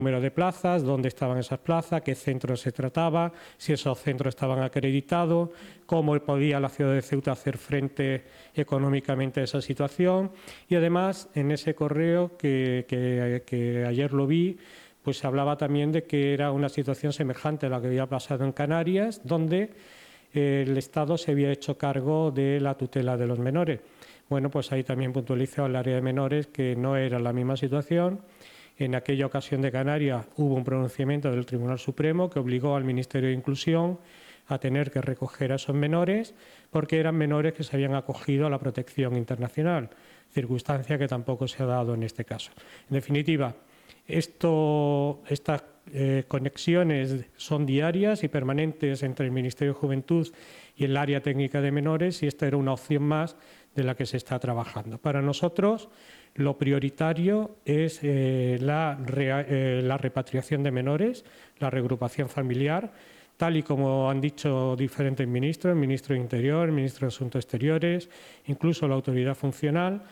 número de plazas, dónde estaban esas plazas, qué centros se trataba, si esos centros estaban acreditados, cómo podía la ciudad de Ceuta hacer frente económicamente a esa situación. Y además, en ese correo que ayer lo vi, pues se hablaba también de que era una situación semejante a la que había pasado en Canarias, donde el Estado se había hecho cargo de la tutela de los menores. Bueno, pues ahí también puntualizó el área de menores que no era la misma situación. En aquella ocasión de Canarias hubo un pronunciamiento del Tribunal Supremo que obligó al Ministerio de Inclusión a tener que recoger a esos menores porque eran menores que se habían acogido a la protección internacional, circunstancia que tampoco se ha dado en este caso. En definitiva, estas conexiones son diarias y permanentes entre el Ministerio de Juventud y el área técnica de menores y esta era una opción más de la que se está trabajando. Para nosotros, lo prioritario es la repatriación de menores, la reagrupación familiar, tal y como han dicho diferentes ministros, el ministro de Interior, el ministro de Asuntos Exteriores, incluso la autoridad funcional,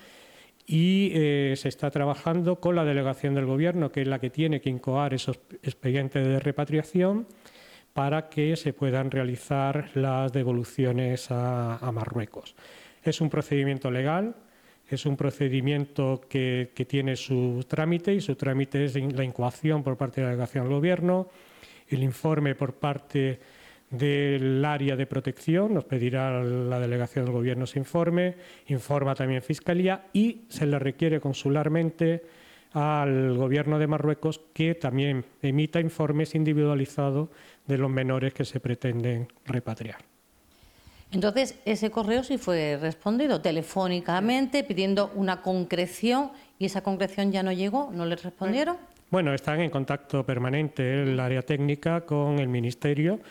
y se está trabajando con la delegación del Gobierno, que es la que tiene que incoar esos expedientes de repatriación para que se puedan realizar las devoluciones a Marruecos. Es un procedimiento legal, es un procedimiento que tiene su trámite y su trámite es la incoación por parte de la delegación del Gobierno, el informe por parte del área de protección, nos pedirá la delegación del Gobierno ese informe, informa también Fiscalía y se le requiere consularmente al Gobierno de Marruecos que también emita informes individualizados de los menores que se pretenden repatriar. Entonces, ese correo sí fue respondido telefónicamente pidiendo una concreción y esa concreción ya no llegó, ¿no le respondieron? Bueno, están en contacto permanente el área técnica con el Ministerio.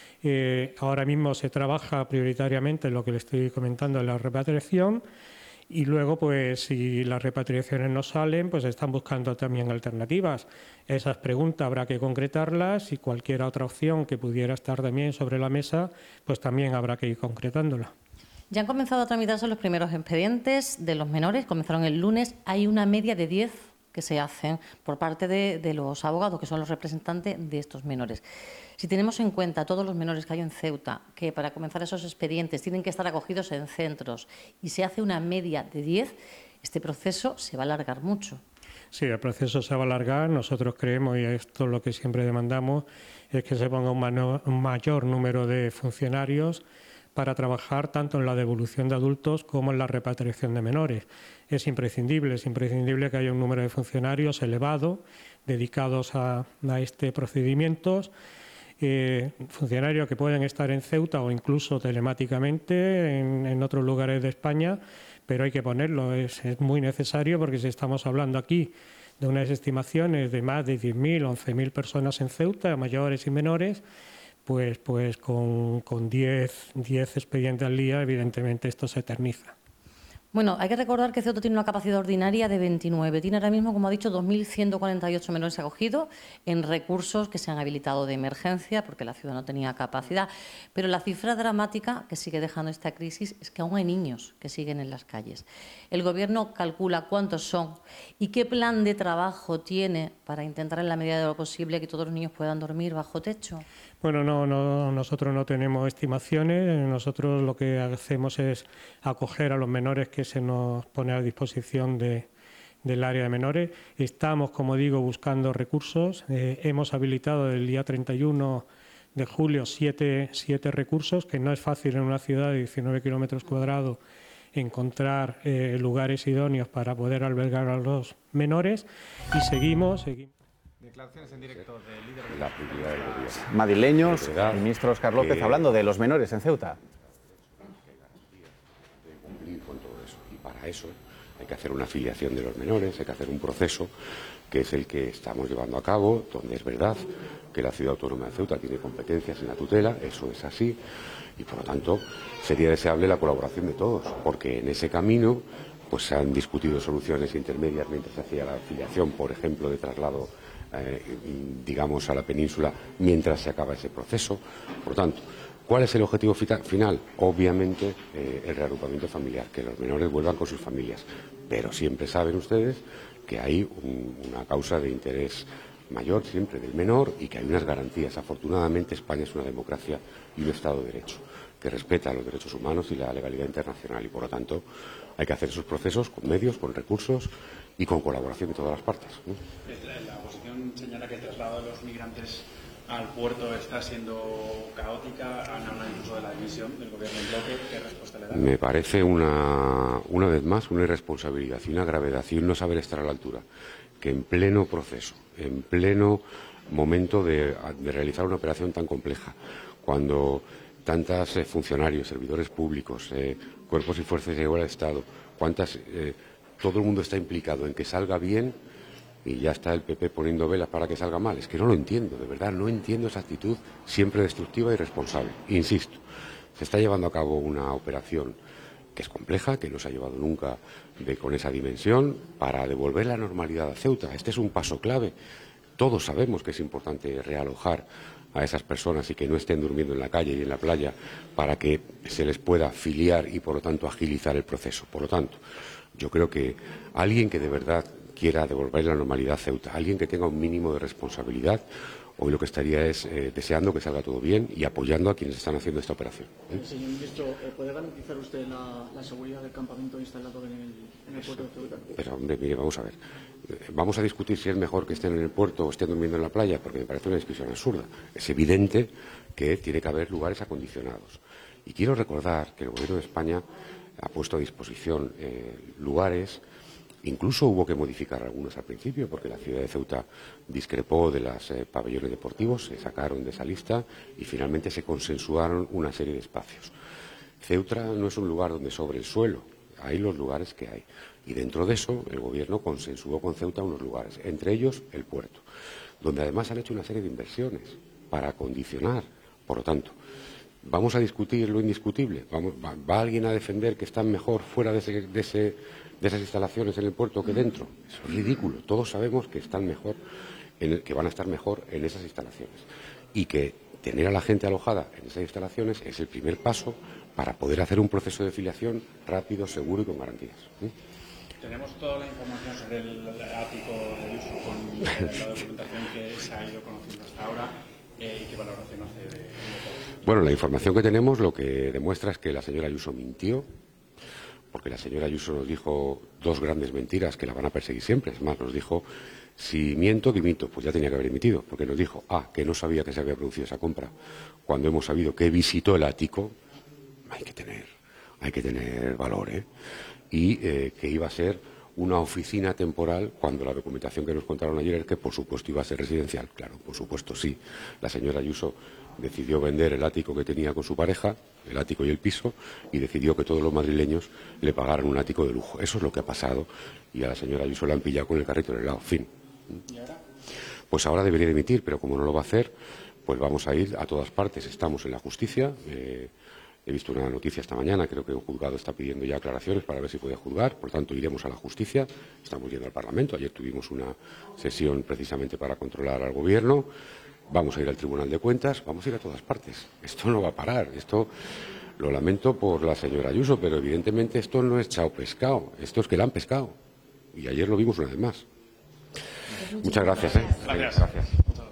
Ahora mismo se trabaja prioritariamente en lo que le estoy comentando en la repatriación y luego, pues si las repatriaciones no salen, pues están buscando también alternativas. Esas preguntas habrá que concretarlas y cualquier otra opción que pudiera estar también sobre la mesa, pues también habrá que ir concretándola. Ya han comenzado a tramitarse los primeros expedientes de los menores, comenzaron el lunes, hay una media de 10 que se hacen por parte de los abogados, que son los representantes de estos menores. Si tenemos en cuenta todos los menores que hay en Ceuta, que para comenzar esos expedientes tienen que estar acogidos en centros y se hace una media de 10, este proceso se va a alargar mucho. Sí, el proceso se va a alargar. Nosotros creemos, y esto es lo que siempre demandamos, es que se ponga un mayor número de funcionarios para trabajar tanto en la devolución de adultos como en la repatriación de menores. Es imprescindible que haya un número de funcionarios elevado dedicados a este procedimiento, funcionarios que pueden estar en Ceuta o incluso telemáticamente en otros lugares de España, pero hay que ponerlo, es muy necesario porque si estamos hablando aquí de unas estimaciones de más de 10.000 o 11.000 personas en Ceuta, mayores y menores, pues con 10 expedientes al día, evidentemente esto se eterniza. Bueno, hay que recordar que Ceuta tiene una capacidad ordinaria de 29. Tiene ahora mismo, como ha dicho, 2.148 menores acogidos en recursos que se han habilitado de emergencia porque la ciudad no tenía capacidad. Pero la cifra dramática que sigue dejando esta crisis es que aún hay niños que siguen en las calles. El Gobierno calcula cuántos son y qué plan de trabajo tiene para intentar en la medida de lo posible que todos los niños puedan dormir bajo techo. Bueno, nosotros no tenemos estimaciones, nosotros lo que hacemos es acoger a los menores que se nos pone a disposición del área de menores. Estamos, como digo, buscando recursos, hemos habilitado el día 31 de julio 7 recursos, que no es fácil en una ciudad de 19 kilómetros cuadrados encontrar lugares idóneos para poder albergar a los menores y seguimos. Declaraciones en directo del líder de la prioridad del gobierno. Madrileños, el ministro Óscar López hablando de los menores en Ceuta. De cumplir con todo eso. Y para eso hay que hacer una afiliación de los menores, hay que hacer un proceso que es el que estamos llevando a cabo, donde es verdad que la Ciudad Autónoma de Ceuta tiene competencias en la tutela, eso es así, y por lo tanto sería deseable la colaboración de todos, porque en ese camino pues se han discutido soluciones intermedias mientras se hacía la afiliación, por ejemplo, de traslado digamos, a la península mientras se acaba ese proceso. Por lo tanto, ¿cuál es el objetivo final? Obviamente el reagrupamiento familiar, que los menores vuelvan con sus familias. Pero siempre saben ustedes que hay una causa de interés mayor siempre del menor y que hay unas garantías. Afortunadamente, España es una democracia y un Estado de Derecho que respeta los derechos humanos y la legalidad internacional y, por lo tanto, hay que hacer esos procesos con medios, con recursos y con colaboración de todas las partes, ¿no? La oposición señala que el traslado de los migrantes al puerto está siendo caótica. Han hablado incluso de la dimisión del gobierno en bloque. ¿Qué respuesta le da? Me parece una vez más una irresponsabilidad y una gravedad y un no saber estar a la altura, que en pleno proceso, en pleno momento de realizar una operación tan compleja, cuando tantos funcionarios, servidores públicos, cuerpos y fuerzas de seguridad del Estado, todo el mundo está implicado en que salga bien y ya está el PP poniendo velas para que salga mal. Es que no lo entiendo, de verdad, no entiendo esa actitud siempre destructiva y irresponsable. Insisto, se está llevando a cabo una operación que es compleja, que no se ha llevado nunca con esa dimensión, para devolver la normalidad a Ceuta. Este es un paso clave. Todos sabemos que es importante realojar a esas personas y que no estén durmiendo en la calle y en la playa para que se les pueda filiar y, por lo tanto, agilizar el proceso. Por lo tanto, yo creo que alguien que de verdad quiera devolver la normalidad a Ceuta, alguien que tenga un mínimo de responsabilidad, hoy lo que estaría es deseando que salga todo bien y apoyando a quienes están haciendo esta operación. Señor ministro, ¿puede garantizar usted la seguridad del campamento instalado en el puerto de Ceuta? Pero, hombre, mire, vamos a ver. Vamos a discutir si es mejor que estén en el puerto o estén durmiendo en la playa, porque me parece una discusión absurda. Es evidente que tiene que haber lugares acondicionados. Y quiero recordar que el Gobierno de España ha puesto a disposición lugares. Incluso hubo que modificar algunos al principio, porque la ciudad de Ceuta discrepó de los pabellones deportivos, se sacaron de esa lista y finalmente se consensuaron una serie de espacios. Ceuta no es un lugar donde sobre el suelo, hay los lugares que hay. Y dentro de eso, el Gobierno consensuó con Ceuta unos lugares, entre ellos el puerto, donde además han hecho una serie de inversiones para acondicionar. Por lo tanto, vamos a discutir lo indiscutible. ¿Va alguien a defender que están mejor fuera de esas instalaciones en el puerto que dentro? Eso es ridículo. Todos sabemos que están mejor, que van a estar mejor en esas instalaciones. Y que tener a la gente alojada en esas instalaciones es el primer paso para poder hacer un proceso de filiación rápido, seguro y con garantías. Tenemos toda la información sobre el ático de Ayuso con la documentación que se ha ido conociendo hasta ahora. ¿Y qué valoración hace de todo? Bueno, la información que tenemos lo que demuestra es que la señora Ayuso mintió, porque la señora Ayuso nos dijo dos grandes mentiras que la van a perseguir siempre. Es más, nos dijo, si miento, dimito. Pues ya tenía que haber dimitido, porque nos dijo, que no sabía que se había producido esa compra. Cuando hemos sabido que visitó el ático, hay que tener valor, y que iba a ser una oficina temporal, cuando la documentación que nos contaron ayer es que, por supuesto, iba a ser residencial. Claro, por supuesto, sí. La señora Ayuso decidió vender el ático que tenía con su pareja, el ático y el piso, y decidió que todos los madrileños le pagaran un ático de lujo. Eso es lo que ha pasado, y a la señora Ayuso la han pillado con el carrito en el lado. Fin. ¿Y ahora? Pues ahora debería dimitir, pero como no lo va a hacer, pues vamos a ir a todas partes. Estamos en la justicia. He visto una noticia esta mañana, creo que un juzgado está pidiendo ya aclaraciones para ver si puede juzgar, por tanto iremos a la justicia, estamos yendo al Parlamento, ayer tuvimos una sesión precisamente para controlar al Gobierno, vamos a ir al Tribunal de Cuentas, vamos a ir a todas partes. Esto no va a parar, esto lo lamento por la señora Ayuso, pero evidentemente esto no es chao pescado, esto es que la han pescado, y ayer lo vimos una vez más. Muchas gracias. Gracias.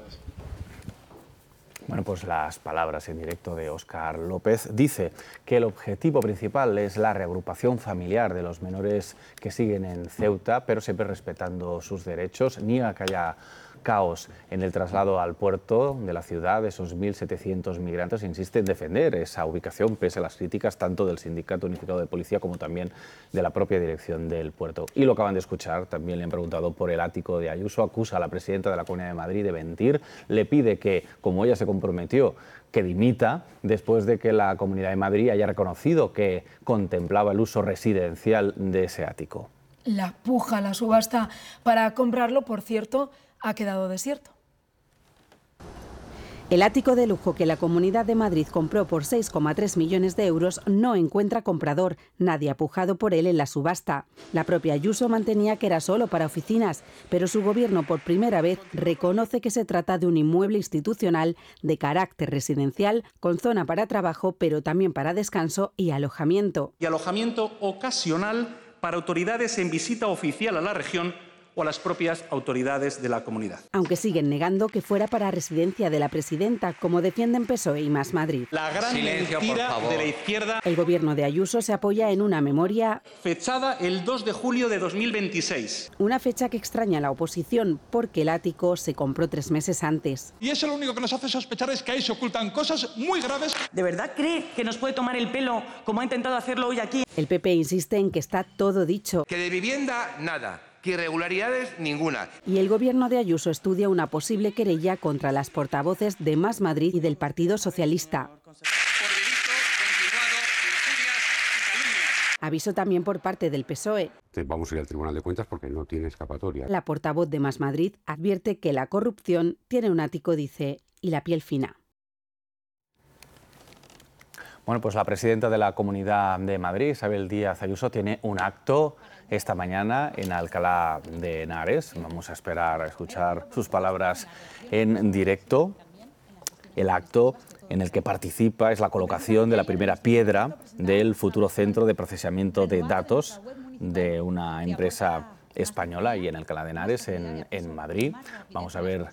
Bueno, pues las palabras en directo de Óscar López. Dice que el objetivo principal es la reagrupación familiar de los menores que siguen en Ceuta, pero siempre respetando sus derechos. Niega que haya caos en el traslado al puerto de la ciudad de esos 1.700 migrantes e insiste en defender esa ubicación pese a las críticas tanto del Sindicato Unificado de Policía como también de la propia dirección del puerto. Y lo acaban de escuchar, también le han preguntado por el ático de Ayuso, acusa a la presidenta de la Comunidad de Madrid de mentir, le pide que, como ella se comprometió, que dimita después de que la Comunidad de Madrid haya reconocido que contemplaba el uso residencial de ese ático. La puja, la subasta para comprarlo, por cierto, ha quedado desierto. El ático de lujo que la Comunidad de Madrid compró por 6,3 millones de euros no encuentra comprador. Nadie ha pujado por él en la subasta. La propia Ayuso mantenía que era solo para oficinas, pero su gobierno por primera vez reconoce que se trata de un inmueble institucional de carácter residencial con zona para trabajo, pero también para descanso y alojamiento. Y alojamiento ocasional para autoridades en visita oficial a la región o a las propias autoridades de la comunidad. Aunque siguen negando que fuera para residencia de la presidenta, como defienden PSOE y Más Madrid. La gran mentira de la izquierda. El gobierno de Ayuso se apoya en una memoria fechada el 2 de julio de 2026. Una fecha que extraña a la oposición porque el ático se compró 3 meses antes. Y eso lo único que nos hace sospechar es que ahí se ocultan cosas muy graves. ¿De verdad cree que nos puede tomar el pelo como ha intentado hacerlo hoy aquí? El PP insiste en que está todo dicho. Que de vivienda, nada. Que irregularidades, ninguna. Y el gobierno de Ayuso estudia una posible querella contra las portavoces de Más Madrid y del Partido Socialista. Aviso también por parte del PSOE. Vamos a ir al Tribunal de Cuentas porque no tiene escapatoria. La portavoz de Más Madrid advierte que la corrupción tiene un ático, dice, y la piel fina. Bueno, pues la presidenta de la Comunidad de Madrid, Isabel Díaz Ayuso, tiene un acto esta mañana en Alcalá de Henares. Vamos a esperar a escuchar sus palabras en directo. El acto en el que participa es la colocación de la primera piedra del futuro centro de procesamiento de datos de una empresa española y en Alcalá de Henares, en Madrid. Vamos a ver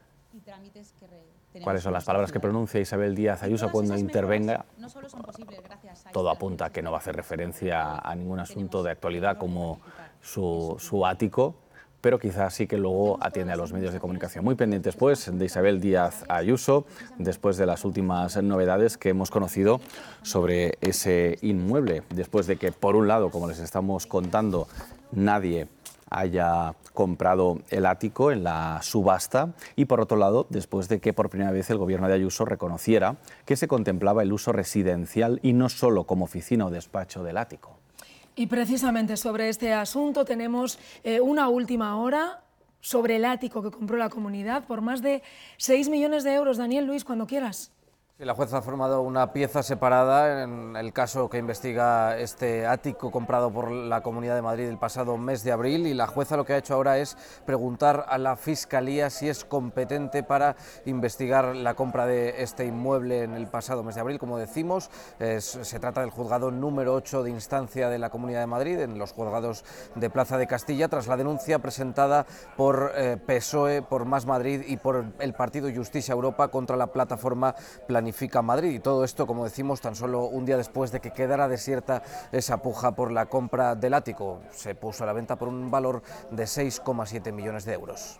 cuáles son las palabras que pronuncia Isabel Díaz Ayuso cuando intervenga. Todo apunta a que no va a hacer referencia a ningún asunto de actualidad como su ático, pero quizás sí que luego atiende a los medios de comunicación. Muy pendientes, pues, de Isabel Díaz Ayuso, después de las últimas novedades que hemos conocido sobre ese inmueble, después de que, por un lado, como les estamos contando, nadie haya comprado el ático en la subasta y, por otro lado, después de que por primera vez el gobierno de Ayuso reconociera que se contemplaba el uso residencial y no solo como oficina o despacho del ático. Y precisamente sobre este asunto tenemos una última hora sobre el ático que compró la comunidad por más de 6 millones de euros. Daniel, Luis, cuando quieras. La jueza ha formado una pieza separada en el caso que investiga este ático comprado por la Comunidad de Madrid el pasado mes de abril, y la jueza lo que ha hecho ahora es preguntar a la Fiscalía si es competente para investigar la compra de este inmueble en el pasado mes de abril. Como decimos, se trata del juzgado número 8 de instancia de la Comunidad de Madrid, en los juzgados de Plaza de Castilla, tras la denuncia presentada por PSOE, por Más Madrid y por el partido Justícia Europa contra la plataforma Planifica Madrid, y todo esto, como decimos, tan solo un día después de que quedara desierta esa puja por la compra del ático. Se puso a la venta por un valor de 6,7 millones de euros.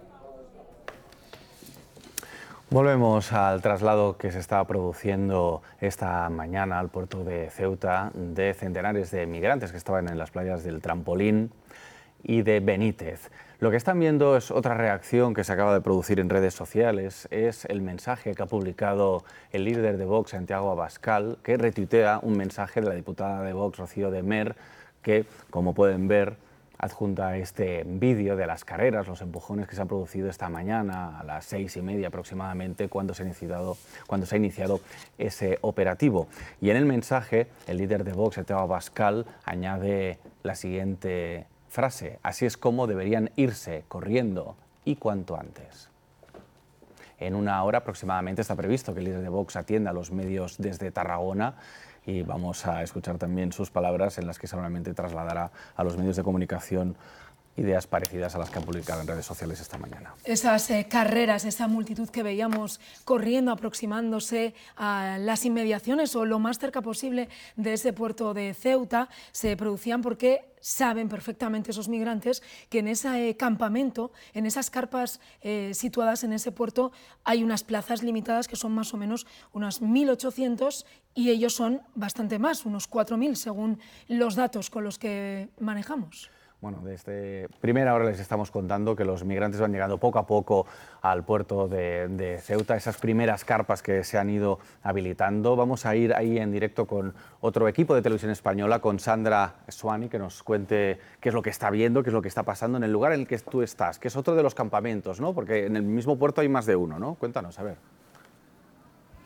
Volvemos al traslado que se está produciendo esta mañana al puerto de Ceuta de centenares de migrantes que estaban en las playas del Trampolín y de Benítez. Lo que están viendo es otra reacción que se acaba de producir en redes sociales, es el mensaje que ha publicado el líder de Vox, Santiago Abascal, que retuitea un mensaje de la diputada de Vox, Rocío de Mer, que, como pueden ver, adjunta este vídeo de las carreras, los empujones que se han producido esta mañana a las 6:30 aproximadamente, cuando se ha iniciado ese operativo. Y en el mensaje, el líder de Vox, Santiago Abascal, añade la siguiente frase: así es como deberían irse, corriendo y cuanto antes. En una hora aproximadamente está previsto que el líder de Vox atienda a los medios desde Tarragona, y vamos a escuchar también sus palabras en las que seguramente trasladará a los medios de comunicación ideas parecidas a las que han publicado en redes sociales esta mañana. Esas carreras, esa multitud que veíamos corriendo, aproximándose a las inmediaciones o lo más cerca posible de ese puerto de Ceuta, se producían porque saben perfectamente esos migrantes que en ese campamento, en esas carpas situadas en ese puerto, hay unas plazas limitadas que son más o menos unos 1.800 y ellos son bastante más, unos 4.000 según los datos con los que manejamos. Bueno, desde primera hora les estamos contando que los migrantes van llegando poco a poco al puerto de Ceuta, esas primeras carpas que se han ido habilitando. Vamos a ir ahí en directo con otro equipo de Televisión Española, con Sandra Suani, que nos cuente qué es lo que está viendo, qué es lo que está pasando en el lugar en el que tú estás, que es otro de los campamentos, ¿no? Porque en el mismo puerto hay más de uno, ¿no? Cuéntanos, a ver.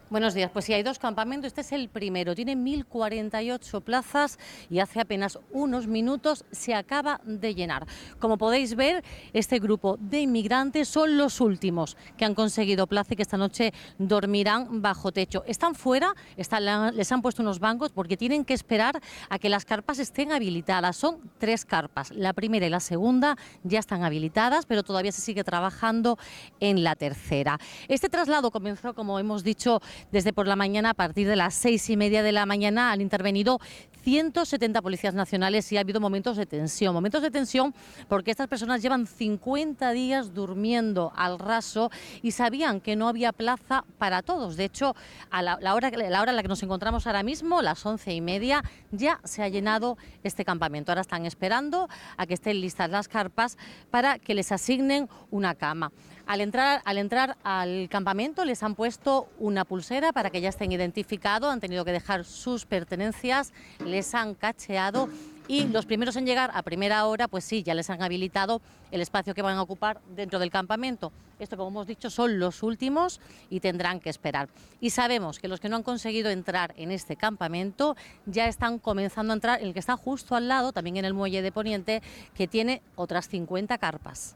Buenos días. Pues sí, hay 2 campamentos. Este es el primero. Tiene 1.048 plazas y hace apenas unos minutos se acaba de llenar. Como podéis ver, este grupo de inmigrantes son los últimos que han conseguido plaza y que esta noche dormirán bajo techo. Están fuera, les han puesto unos bancos porque tienen que esperar a que las carpas estén habilitadas. Son 3 carpas. La primera y la segunda ya están habilitadas, pero todavía se sigue trabajando en la tercera. Este traslado comenzó, como hemos dicho, desde por la mañana. A partir de las 6:30 de la mañana han intervenido 170 policías nacionales y ha habido momentos de tensión porque estas personas llevan 50 días durmiendo al raso y sabían que no había plaza para todos. De hecho, a la hora en la que nos encontramos ahora mismo, las 11:30, ya se ha llenado este campamento. Ahora están esperando a que estén listas las carpas para que les asignen una cama. Al entrar al campamento les han puesto una pulsera para que ya estén identificados, han tenido que dejar sus pertenencias, les han cacheado y los primeros en llegar a primera hora, pues sí, ya les han habilitado el espacio que van a ocupar dentro del campamento. Esto, como hemos dicho, son los últimos y tendrán que esperar. Y sabemos que los que no han conseguido entrar en este campamento ya están comenzando a entrar en el que está justo al lado, también en el muelle de Poniente, que tiene otras 50 carpas.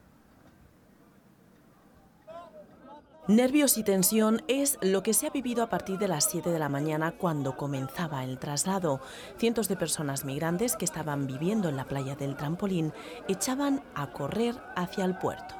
Nervios y tensión es lo que se ha vivido a partir de las 7 de la mañana cuando comenzaba el traslado. Cientos de personas migrantes que estaban viviendo en la playa del Trampolín echaban a correr hacia el puerto.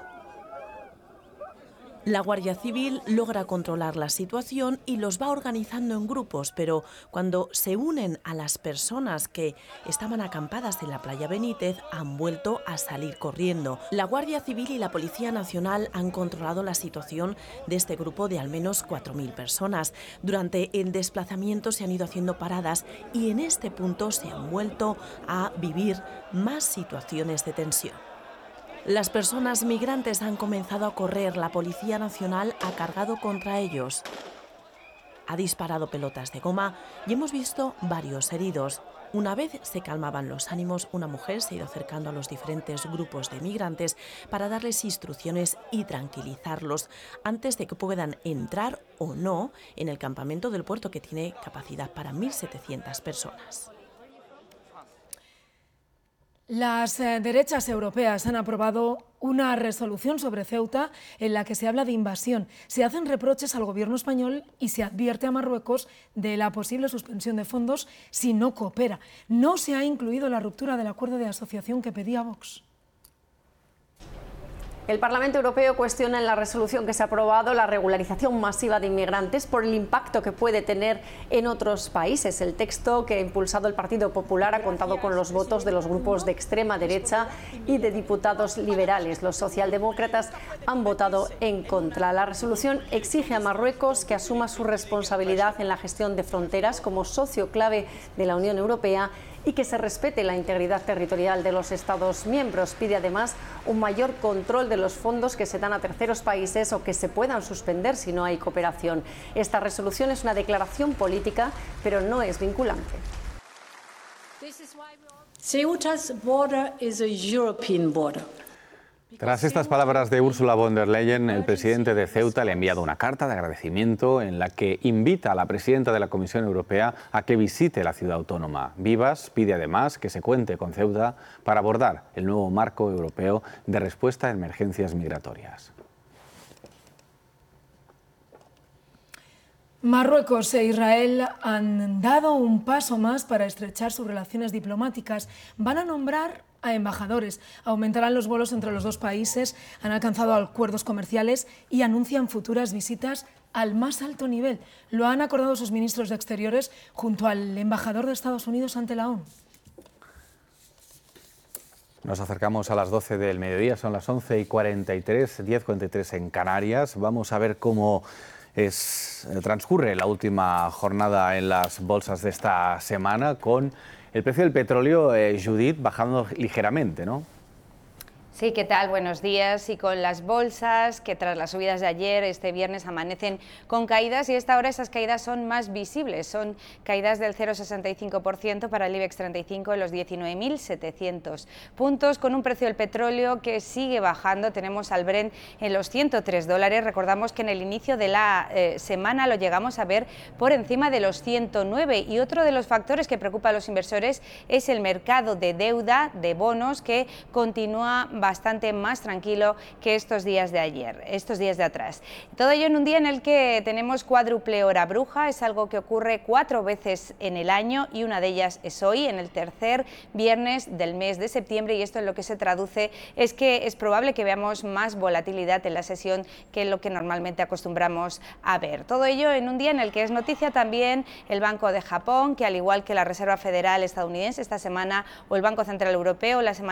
La Guardia Civil logra controlar la situación y los va organizando en grupos, pero cuando se unen a las personas que estaban acampadas en la playa Benítez, han vuelto a salir corriendo. La Guardia Civil y la Policía Nacional han controlado la situación de este grupo de al menos 4.000 personas. Durante el desplazamiento se han ido haciendo paradas y en este punto se han vuelto a vivir más situaciones de tensión. Las personas migrantes han comenzado a correr. La Policía Nacional ha cargado contra ellos. Ha disparado pelotas de goma y hemos visto varios heridos. Una vez se calmaban los ánimos, una mujer se ha ido acercando a los diferentes grupos de migrantes para darles instrucciones y tranquilizarlos antes de que puedan entrar o no en el campamento del puerto, que tiene capacidad para 1.700 personas. Las derechas europeas han aprobado una resolución sobre Ceuta en la que se habla de invasión. Se hacen reproches al gobierno español y se advierte a Marruecos de la posible suspensión de fondos si no coopera. No se ha incluido la ruptura del acuerdo de asociación que pedía Vox. El Parlamento Europeo cuestiona en la resolución que se ha aprobado la regularización masiva de inmigrantes por el impacto que puede tener en otros países. El texto que ha impulsado el Partido Popular ha contado con los votos de los grupos de extrema derecha y de diputados liberales. Los socialdemócratas han votado en contra. La resolución exige a Marruecos que asuma su responsabilidad en la gestión de fronteras como socio clave de la Unión Europea y que se respete la integridad territorial de los Estados miembros. Pide además un mayor control de los fondos que se dan a terceros países o que se puedan suspender si no hay cooperación. Esta resolución es una declaración política, pero no es vinculante. Ceuta's border is a European border. Tras estas palabras de Ursula von der Leyen, el presidente de Ceuta le ha enviado una carta de agradecimiento en la que invita a la presidenta de la Comisión Europea a que visite la ciudad autónoma. Vivas pide además que se cuente con Ceuta para abordar el nuevo marco europeo de respuesta a emergencias migratorias. Marruecos e Israel han dado un paso más para estrechar sus relaciones diplomáticas. Van a nombrar a embajadores, aumentarán los vuelos entre los dos países, han alcanzado acuerdos comerciales y anuncian futuras visitas al más alto nivel. Lo han acordado sus ministros de Exteriores junto al embajador de Estados Unidos ante la ONU. Nos acercamos a las 12 del mediodía, son las 11:43, 10:43 en Canarias. Vamos a ver cómo transcurre la última jornada en las bolsas de esta semana con el precio del petróleo, Judith, bajando ligeramente, ¿no? Sí, ¿qué tal? Buenos días. Y con las bolsas que tras las subidas de ayer, este viernes, amanecen con caídas, y a esta hora esas caídas son más visibles. Son caídas del 0,65% para el IBEX 35 en los 19.700 puntos, con un precio del petróleo que sigue bajando. Tenemos al Brent en los $103. Recordamos que en el inicio de la semana lo llegamos a ver por encima de los 109. Y otro de los factores que preocupa a los inversores es el mercado de deuda, de bonos, que continúa bastante más tranquilo que estos días de atrás. Todo ello en un día en el que tenemos cuádruple hora bruja. Es algo que ocurre 4 veces en el año, y una de ellas es hoy, en el tercer viernes del mes de septiembre, y esto en lo que se traduce es que es probable que veamos más volatilidad en la sesión que lo que normalmente acostumbramos a ver. Todo ello en un día en el que es noticia también el Banco de Japón, que al igual que la Reserva Federal estadounidense esta semana, o el Banco Central Europeo la semana